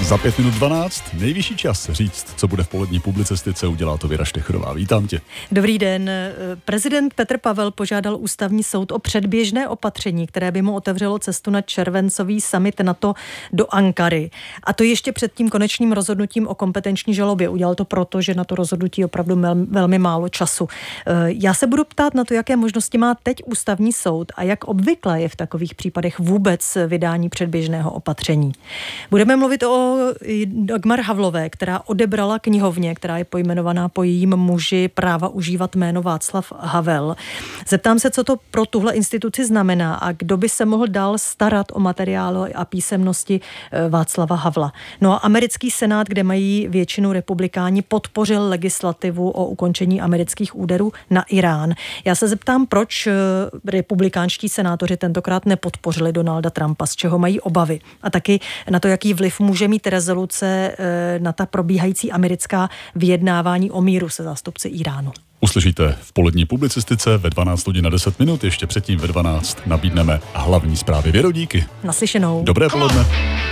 Za 5 minut 12, nejvyšší čas říct, co bude v polední publicistice, udělá to Věra Štechrová. Vítám tě. Dobrý den. Prezident Petr Pavel požádal ústavní soud o předběžné opatření, které by mu otevřelo cestu na červencový summit NATO do Ankary. A to ještě před tím konečným rozhodnutím o kompetenční žalobě. Udělal to proto, že na to rozhodnutí opravdu velmi málo času. Já se budu ptát na to, jaké možnosti má teď ústavní soud a jak obvykle je v takových případech vůbec vydání předběžného opatření. Budeme mluvit o Dagmar Havlové, která odebrala knihovně, která je pojmenovaná po jejím muži, práva užívat jméno Václav Havel. Zeptám se, co to pro tuhle instituci znamená a kdo by se mohl dál starat o materiály a písemnosti Václava Havla. No a americký senát, kde mají většinu republikáni, podpořil legislativu o ukončení amerických úderů na Irán. Já se zeptám, proč republikánští senátoři tentokrát nepodpořili Donalda Trumpa, z čeho mají obavy a taky na to, jaký vliv může mít rezoluce na ta probíhající americká vyjednávání o míru se zástupci Iránu. Uslyšíte v polední publicistice ve 12 hodin na 10 minut, ještě předtím ve 12 nabídneme hlavní zprávy. Věro, díky. Naslyšenou. Dobré poledne.